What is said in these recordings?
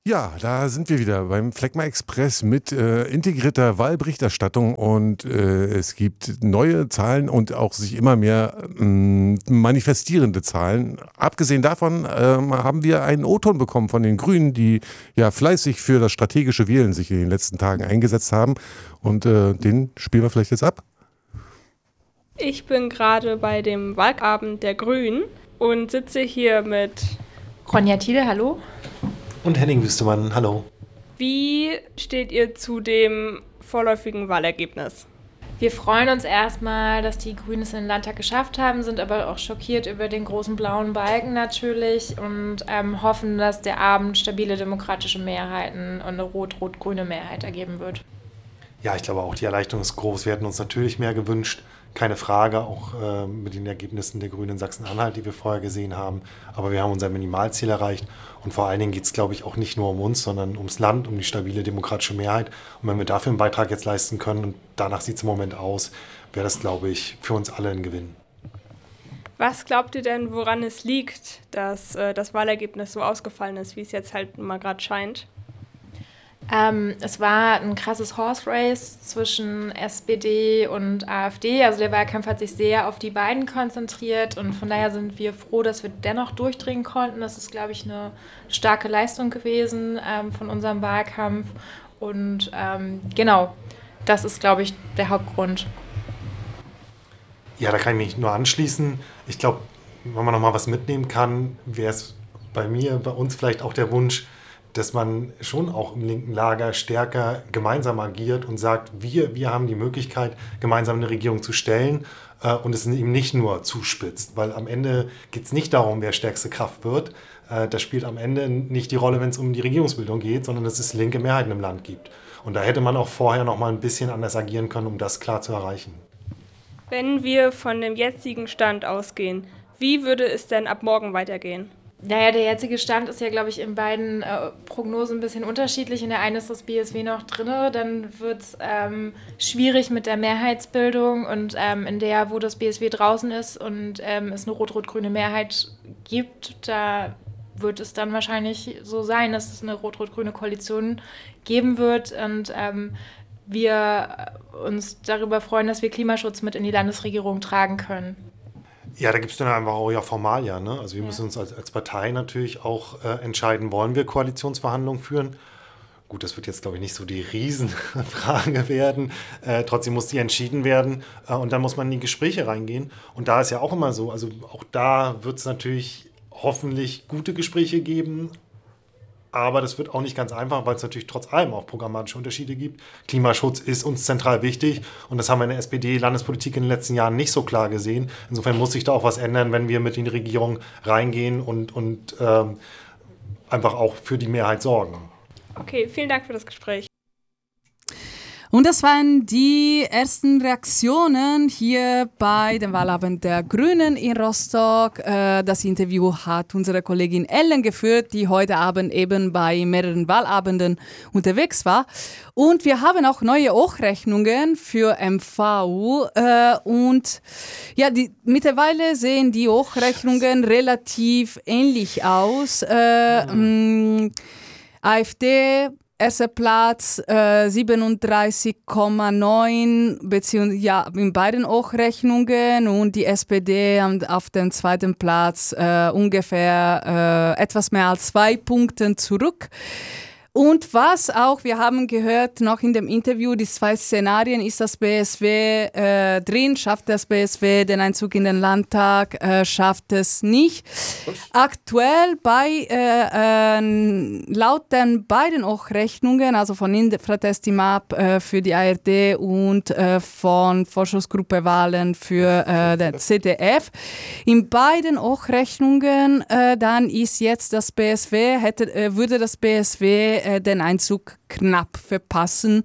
Ja, da sind wir wieder beim Phlegma Express mit integrierter Wahlberichterstattung und es gibt neue Zahlen und auch sich immer mehr manifestierende Zahlen. Abgesehen davon haben wir einen O-Ton bekommen von den Grünen, die ja fleißig für das strategische Wählen sich in den letzten Tagen eingesetzt haben und den spielen wir vielleicht jetzt ab. Ich bin gerade bei dem Wahlabend der Grünen und sitze hier mit Ronja Thiele, hallo. Und Henning Wüstemann, hallo. Wie steht ihr zu dem vorläufigen Wahlergebnis? Wir freuen uns erstmal, dass die Grünen es in den Landtag geschafft haben, sind aber auch schockiert über den großen blauen Balken natürlich und hoffen, dass der Abend stabile demokratische Mehrheiten und eine rot-rot-grüne Mehrheit ergeben wird. Ja, ich glaube auch, die Erleichterung ist groß. Wir hätten uns natürlich mehr gewünscht. Keine Frage, auch mit den Ergebnissen der Grünen in Sachsen-Anhalt, die wir vorher gesehen haben. Aber wir haben unser Minimalziel erreicht. Und vor allen Dingen geht es, glaube ich, auch nicht nur um uns, sondern ums Land, um die stabile demokratische Mehrheit. Und wenn wir dafür einen Beitrag jetzt leisten können, und danach sieht es im Moment aus, wäre das, glaube ich, für uns alle ein Gewinn. Was glaubt ihr denn, woran es liegt, dass das Wahlergebnis so ausgefallen ist, wie es jetzt halt mal gerade scheint? Es war ein krasses Horse Race zwischen SPD und AfD. Also der Wahlkampf hat sich sehr auf die beiden konzentriert und von daher sind wir froh, dass wir dennoch durchdringen konnten. Das ist, glaube ich, eine starke Leistung gewesen von unserem Wahlkampf und genau, das ist, glaube ich, der Hauptgrund. Ja, da kann ich mich nur anschließen. Ich glaube, wenn man noch mal was mitnehmen kann, wäre es bei uns vielleicht auch der Wunsch, dass man schon auch im linken Lager stärker gemeinsam agiert und sagt, wir haben die Möglichkeit, gemeinsam eine Regierung zu stellen und es eben nicht nur zuspitzt, weil am Ende geht es nicht darum, wer stärkste Kraft wird. Das spielt am Ende nicht die Rolle, wenn es um die Regierungsbildung geht, sondern dass es linke Mehrheiten im Land gibt. Und da hätte man auch vorher noch mal ein bisschen anders agieren können, um das klar zu erreichen. Wenn wir von dem jetzigen Stand ausgehen, wie würde es denn ab morgen weitergehen? Naja, der jetzige Stand ist ja, glaube ich, in beiden Prognosen ein bisschen unterschiedlich. In der einen ist das BSW noch drin, dann wird es schwierig mit der Mehrheitsbildung und in der, wo das BSW draußen ist und es eine rot-rot-grüne Mehrheit gibt, da wird es dann wahrscheinlich so sein, dass es eine rot-rot-grüne Koalition geben wird und wir uns darüber freuen, dass wir Klimaschutz mit in die Landesregierung tragen können. Ja, da gibt es dann einfach auch ja Formalia, ne? Also wir müssen uns als Partei natürlich auch entscheiden, wollen wir Koalitionsverhandlungen führen? Gut, das wird jetzt, glaube ich, nicht so die Riesenfrage werden. Trotzdem muss die entschieden werden und dann muss man in die Gespräche reingehen. Und da ist ja auch immer so, also auch da wird es natürlich hoffentlich gute Gespräche geben. Aber das wird auch nicht ganz einfach, weil es natürlich trotz allem auch programmatische Unterschiede gibt. Klimaschutz ist uns zentral wichtig und das haben wir in der SPD-Landespolitik in den letzten Jahren nicht so klar gesehen. Insofern muss sich da auch was ändern, wenn wir mit in die Regierung reingehen und einfach auch für die Mehrheit sorgen. Okay, vielen Dank für das Gespräch. Und das waren die ersten Reaktionen hier bei dem Wahlabend der Grünen in Rostock. Das Interview hat unsere Kollegin Ellen geführt, die heute Abend eben bei mehreren Wahlabenden unterwegs war. Und wir haben auch neue Hochrechnungen für MV. Und ja, mittlerweile sehen die Hochrechnungen relativ ähnlich aus. AfD erster Platz 37,9 beziehungsweise ja in beiden Hochrechnungen und die SPD auf dem zweiten Platz ungefähr etwas mehr als 2 Punkten zurück. Und was auch, wir haben gehört noch in dem Interview, die 2 Szenarien, ist das BSW drin, schafft das BSW den Einzug in den Landtag, schafft es nicht. Aktuell laut den beiden Hochrechnungen, also von Infratestimab für die ARD und von Forschungsgruppe Wahlen für den ZDF, in beiden Hochrechnungen dann ist jetzt das BSW, würde das BSW den Einzug knapp verpassen.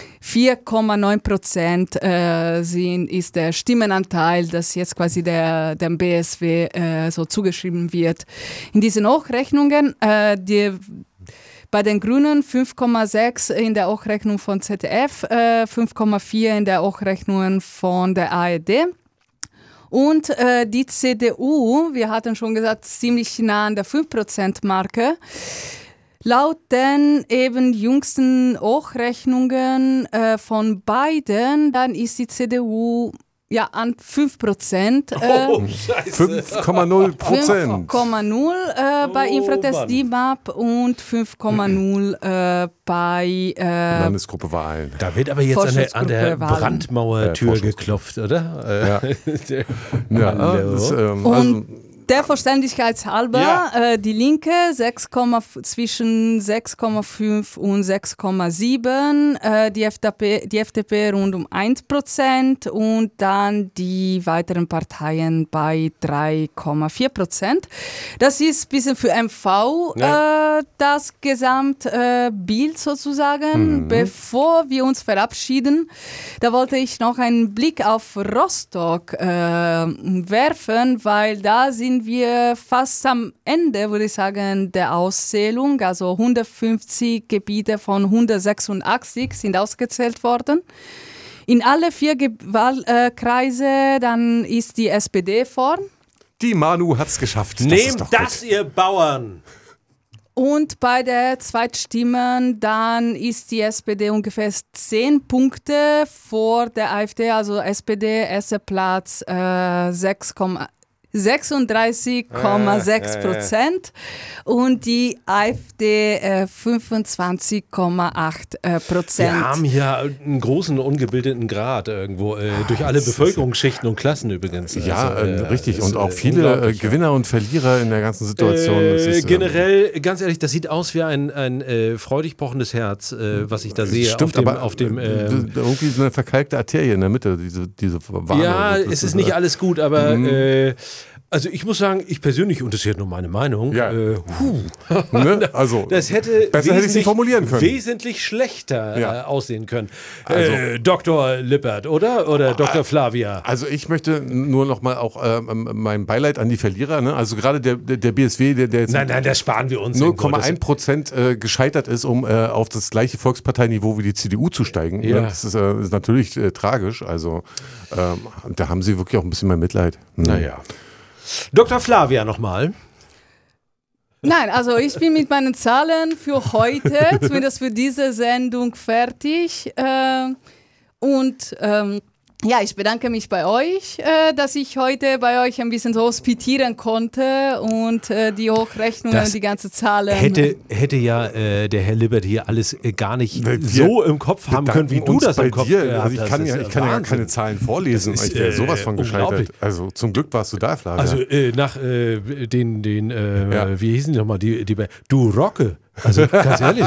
4,9% ist der Stimmenanteil, das jetzt quasi dem BSW so zugeschrieben wird. In diesen Hochrechnungen, bei den Grünen 5,6 in der Hochrechnung von ZDF, 5,4 in der Hochrechnung von der ARD. Und die CDU, wir hatten schon gesagt, ziemlich nah an der 5%-Marke, Laut den eben jüngsten Hochrechnungen von beiden, dann ist die CDU an 5%. Scheiße. 5,0%. 5,0 bei Infratest DIMAP und 5,0 bei Landesgruppe Wahlen. Da wird aber jetzt an der Brandmauertür geklopft, oder? Und der Vollständigkeitshalber, die Linke zwischen 6,5 und 6,7, die FDP rund um 1% und dann die weiteren Parteien bei 3,4%. Das ist ein bisschen für MV das Gesamtbild sozusagen. Bevor wir uns verabschieden, da wollte ich noch einen Blick auf Rostock werfen, weil da sind wir fast am Ende, würde ich sagen, der Auszählung. Also 150 Gebiete von 186 sind ausgezählt worden. In alle 4 Wahlkreise dann ist die SPD vorn. Die Manu hat es geschafft. Nehmt das, ihr Bauern! Und bei der Zweitstimmen, dann ist die SPD ungefähr 10 Punkte vor der AfD, also SPD, erster Platz 36,6% und die AfD 25,8%. Wir haben hier einen großen ungebildeten Grad irgendwo, durch alle Bevölkerungsschichten und Klassen übrigens. Ja, richtig. Und auch viele Gewinner und Verlierer in der ganzen Situation. Generell, ganz ehrlich, das sieht aus wie ein freudig pochendes Herz, was ich da sehe. Stimmt, auf dem irgendwie so eine verkalkte Arterie in der Mitte, diese Warnung. Ja, es ist nicht alles gut, aber also ich muss sagen, ich persönlich, und das ist ja nur meine Meinung, ja. Ne? Also, das hätte ich formulieren können. Wesentlich schlechter aussehen können. Also, Dr. Lippert, oder Dr. Flavia? Also ich möchte nur noch mal auch mein Beileid an die Verlierer, ne? Also gerade der BSW, der jetzt Nein, das sparen wir uns. 0,1% gescheitert ist, um auf das gleiche Volksparteiniveau wie die CDU zu steigen. Ja. Das ist natürlich tragisch. Also da haben sie wirklich auch ein bisschen mehr Mitleid. Naja. Dr. Flavia nochmal. Nein, also ich bin mit meinen Zahlen für heute, zumindest für diese Sendung, fertig. Ich bedanke mich bei euch, dass ich heute bei euch ein bisschen so hospitieren konnte und die Hochrechnungen und die ganzen Zahlen. Hätte ja der Herr Lippert hier alles gar nicht so im Kopf haben können, wie du das im Kopf hast. Also ich kann ja gar keine Zahlen vorlesen. Ich wäre sowas von gescheitert. Also zum Glück warst du da, Flavia. Also nach wie hießen die nochmal? Du Rocke. Also ganz ehrlich.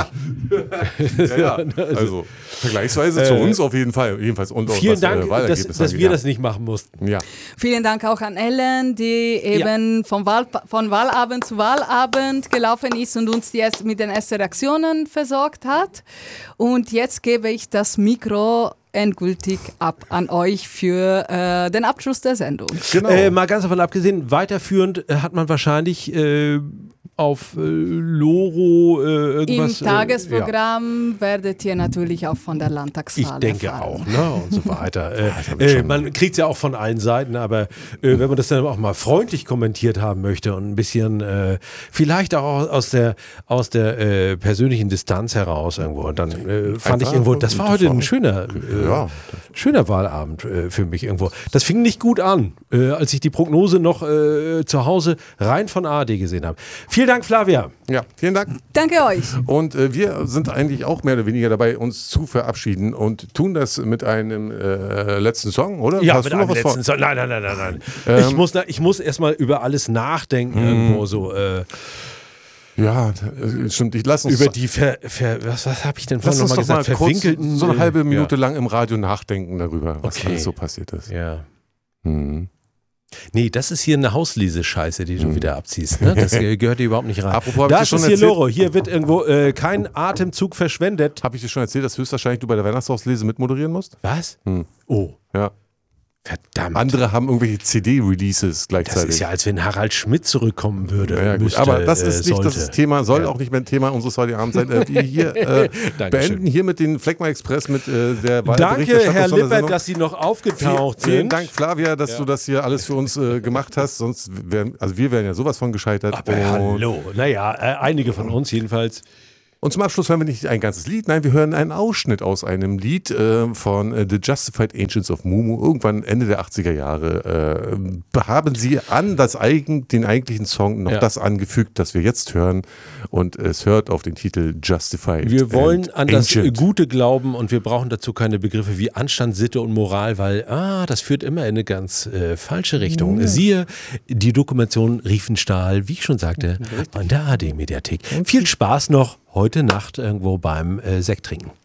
Also vergleichsweise zu uns auf jeden Fall. Jedenfalls. Und vielen Dank, dass wir das nicht machen mussten. Ja. Vielen Dank auch an Ellen, die eben von Wahlabend zu Wahlabend gelaufen ist und uns mit den ersten Reaktionen versorgt hat. Und jetzt gebe ich das Mikro endgültig ab an euch für den Abschluss der Sendung. Genau. Mal ganz davon abgesehen, weiterführend hat man wahrscheinlich auf Loro irgendwas. Im Tagesprogramm werdet ihr natürlich auch von der Landtagswahl Ich denke erfahren. auch, ne? Und so weiter. Man kriegt es ja auch von allen Seiten, aber wenn man das dann auch mal freundlich kommentiert haben möchte und ein bisschen vielleicht auch aus der persönlichen Distanz heraus irgendwo, dann fand ich irgendwo, das war heute ein schöner Wahlabend für mich irgendwo. Das fing nicht gut an, als ich die Prognose noch zu Hause rein von ARD gesehen habe. Vielen Dank, Flavia. Ja, vielen Dank. Danke euch. Und wir sind eigentlich auch mehr oder weniger dabei, uns zu verabschieden und tun das mit einem letzten Song, oder? Ja, mit einem letzten Song. Nein. Ich muss erstmal über alles nachdenken irgendwo so. Ja, stimmt. Ich lass uns über die was habe ich denn vorhin nochmal gesagt? Verwinkelten. So eine halbe Minute lang im Radio nachdenken darüber, was alles so passiert ist. Ja. Nee, das ist hier eine Hausliese-Scheiße, die du wieder abziehst. Ne? Das gehört hier überhaupt nicht rein. Apropos, das ist hier Loro. Hier wird irgendwo kein Atemzug verschwendet. Habe ich dir schon erzählt, dass höchstwahrscheinlich du bei der Weihnachtshauslese mitmoderieren musst? Was? Oh. Ja. Verdammt. Andere haben irgendwelche CD-Releases gleichzeitig. Das ist ja, als wenn Harald Schmidt zurückkommen würde. Ja, gut. Aber das ist nicht das Thema, soll auch nicht mehr ein Thema unseres heutigen Abends sein. Wir hier beenden hiermit den Fleckma Express mit der Danke, Herr Lippert, dass Sie noch aufgetaucht sind. Vielen Dank, Flavia, dass du das hier alles für uns gemacht hast. Sonst wir wären ja sowas von gescheitert. Aber hallo. Naja, einige von uns jedenfalls. Und zum Abschluss hören wir nicht ein ganzes Lied, nein, wir hören einen Ausschnitt aus einem Lied von The Justified Ancients of Mumu. Irgendwann Ende der 80er Jahre haben sie an den eigentlichen Song noch das angefügt, das wir jetzt hören. Und es hört auf den Titel Justified. Wir wollen an das Ancient. Gute glauben und wir brauchen dazu keine Begriffe wie Anstand, Sitte und Moral, weil das führt immer in eine ganz falsche Richtung. Siehe die Dokumentation Riefenstahl, wie ich schon sagte, an der ARD-Mediathek. Viel Spaß noch heute Nacht irgendwo beim Sekt trinken.